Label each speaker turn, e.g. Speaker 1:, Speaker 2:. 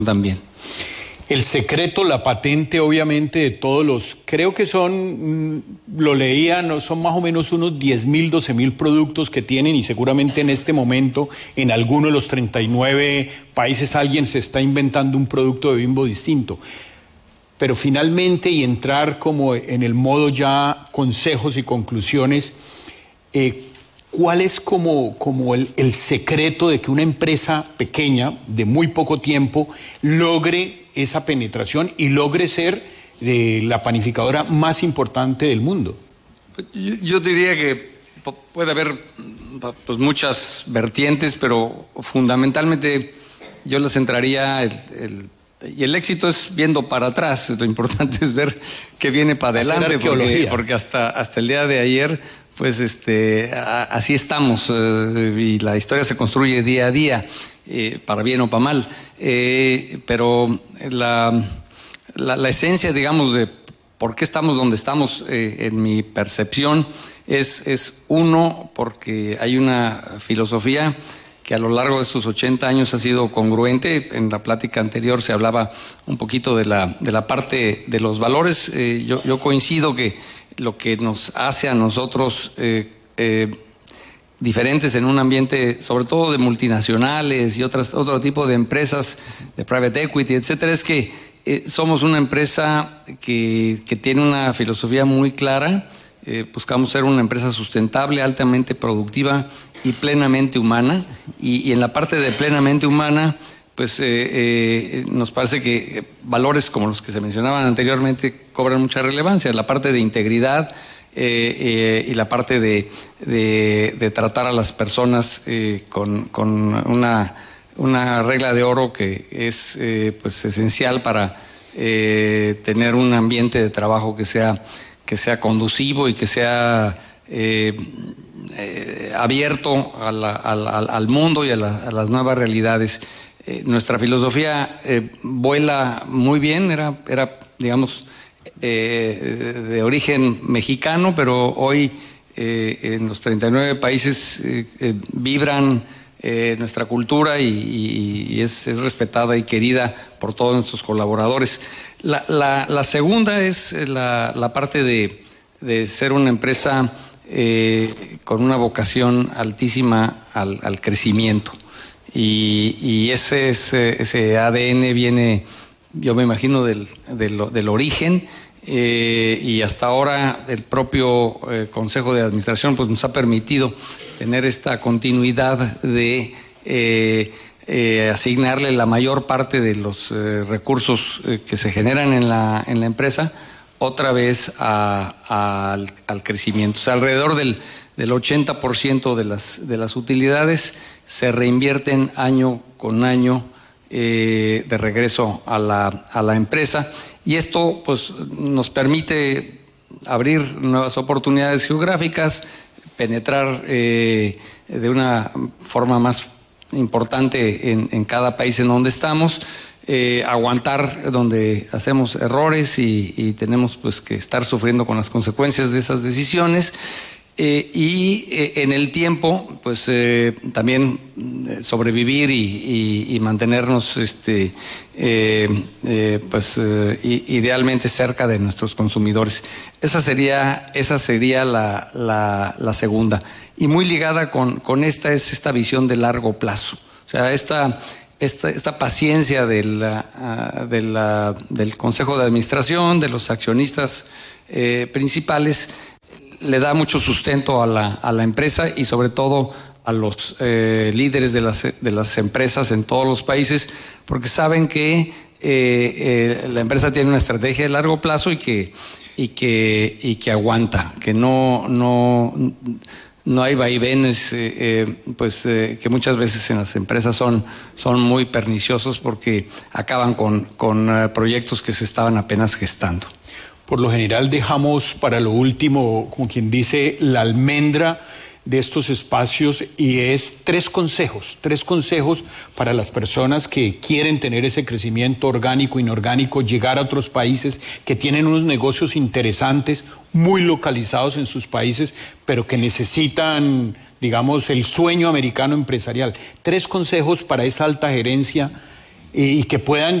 Speaker 1: también.
Speaker 2: El secreto, la patente, obviamente, de todos los, creo que son, lo leía, no, son más o menos unos 10.000, 12.000 productos que tienen, y seguramente en este momento, en alguno de los 39 países, alguien se está inventando un producto de Bimbo distinto. Pero finalmente, y entrar como en el modo ya consejos y conclusiones, ¿cuál es como el secreto de que una empresa pequeña, de muy poco tiempo, logre esa penetración y logre ser la panificadora más importante del mundo?
Speaker 1: Yo diría que puede haber pues, muchas vertientes, pero fundamentalmente yo les centraría y el éxito es viendo para atrás. Lo importante es ver qué viene para adelante, porque hasta el día de ayer, pues así estamos, y la historia se construye día a día, para bien o para mal, pero la esencia, digamos, de por qué estamos donde estamos, en mi percepción, es uno, porque hay una filosofía que a lo largo de estos 80 años ha sido congruente. En la plática anterior se hablaba un poquito de la parte de los valores. Yo coincido que lo que nos hace a nosotros diferentes en un ambiente, sobre todo de multinacionales y otro tipo de empresas, de private equity, etcétera, es que somos una empresa que tiene una filosofía muy clara. Buscamos ser una empresa sustentable, altamente productiva y plenamente humana. Y en la parte de plenamente humana, pues nos parece que valores como los que se mencionaban anteriormente cobran mucha relevancia. La parte de integridad y la parte de tratar a las personas con una regla de oro que es pues esencial para tener un ambiente de trabajo que sea conducivo y que sea abierto al mundo y a las nuevas realidades. Nuestra filosofía vuela muy bien, era digamos, de origen mexicano, pero hoy en los 39 países vibran nuestra cultura y es respetada y querida por todos nuestros colaboradores. La segunda es la parte de ser una empresa con una vocación altísima al crecimiento. Y ese ADN viene, yo me imagino, del origen, y hasta ahora el propio Consejo de Administración pues nos ha permitido tener esta continuidad de asignarle la mayor parte de los recursos que se generan en la empresa otra vez al crecimiento. O sea, alrededor del 80% de las utilidades se reinvierten año con año de regreso a la empresa, y esto pues nos permite abrir nuevas oportunidades geográficas, penetrar de una forma más importante en cada país en donde estamos, aguantar donde hacemos errores y tenemos pues que estar sufriendo con las consecuencias de esas decisiones, y en el tiempo pues también sobrevivir y mantenernos idealmente cerca de nuestros consumidores. Esa sería la segunda, y muy ligada con esta visión de largo plazo. O sea, esta paciencia del Consejo de Administración, de los accionistas principales, le da mucho sustento a la empresa y sobre todo a los líderes de las empresas en todos los países, porque saben que la empresa tiene una estrategia de largo plazo y que aguanta, que no hay vaivenes, que muchas veces en las empresas son muy perniciosos porque acaban con proyectos que se estaban apenas gestando.
Speaker 2: Por lo general dejamos para lo último, como quien dice, la almendra de estos espacios, y es tres consejos para las personas que quieren tener ese crecimiento orgánico, inorgánico, llegar a otros países que tienen unos negocios interesantes, muy localizados en sus países, pero que necesitan, digamos, el sueño americano empresarial. Tres consejos para esa alta gerencia y que puedan